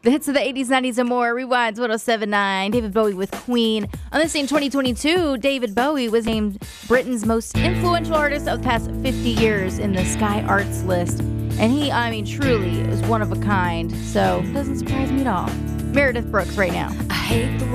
The hits of the 80s, 90s, and more. Rewinds 1079. David Bowie with Queen. On this day in 2022, David Bowie was named Britain's most influential artist of the past 50 years in the Sky Arts list. And he, truly is one of a kind. So, doesn't surprise me at all. Meredith Brooks right now. I hate the